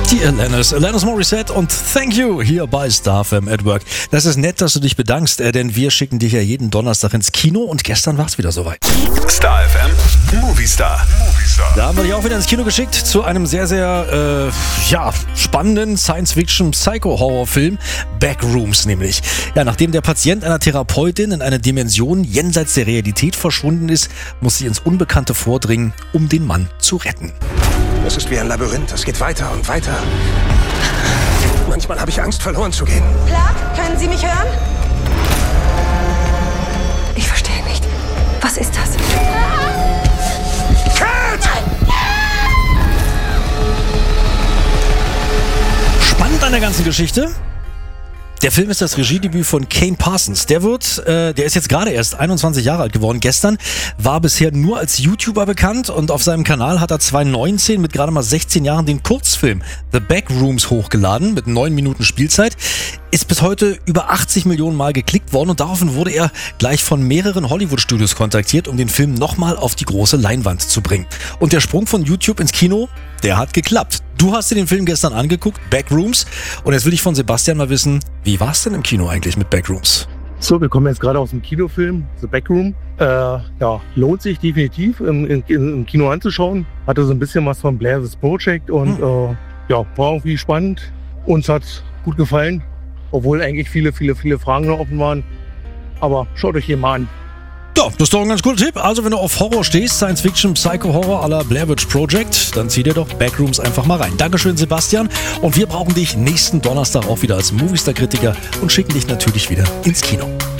Die Alanis Morissette und Thank You hier bei Star FM at Work. Das ist nett, dass du dich bedankst, denn wir schicken dich ja jeden Donnerstag ins Kino und gestern war es wieder soweit. Star FM Movie Star. Da haben wir dich auch wieder ins Kino geschickt zu einem sehr, sehr spannenden Science-Fiction-Psycho-Horror-Film, Backrooms nämlich. Ja, nachdem der Patient einer Therapeutin in eine Dimension jenseits der Realität verschwunden ist, muss sie ins Unbekannte vordringen, um den Mann zu retten. Es ist wie ein Labyrinth, es geht weiter und weiter. Manchmal habe ich Angst, verloren zu gehen. Clark, können Sie mich hören? Ich verstehe nicht. Was ist das? Cat! Spannend an der ganzen Geschichte. Der Film ist das Regiedebüt von Kane Parsons. Der ist jetzt gerade erst 21 Jahre alt geworden. Gestern war bisher nur als YouTuber bekannt und auf seinem Kanal hat er 2019 mit gerade mal 16 Jahren den Kurzfilm The Backrooms hochgeladen mit 9 Minuten Spielzeit. Ist bis heute über 80 Millionen Mal geklickt worden und daraufhin wurde er gleich von mehreren Hollywood-Studios kontaktiert, um den Film nochmal auf die große Leinwand zu bringen. Und der Sprung von YouTube ins Kino, der hat geklappt. Du hast dir den Film gestern angeguckt, Backrooms, und jetzt will ich von Sebastian mal wissen, wie war es denn im Kino eigentlich mit Backrooms? So, wir kommen jetzt gerade aus dem Kinofilm The Backroom. Lohnt sich definitiv im Kino anzuschauen. Hatte so ein bisschen was von Blair's Project und war irgendwie spannend. Uns hat gut gefallen, obwohl eigentlich viele Fragen noch offen waren. Aber schaut euch hier mal an. Ja, das ist doch ein ganz cooler Tipp. Also wenn du auf Horror stehst, Science-Fiction, Psycho-Horror à la Blair Witch Project, dann zieh dir doch Backrooms einfach mal rein. Dankeschön, Sebastian. Und wir brauchen dich nächsten Donnerstag auch wieder als Moviestar-Kritiker und schicken dich natürlich wieder ins Kino.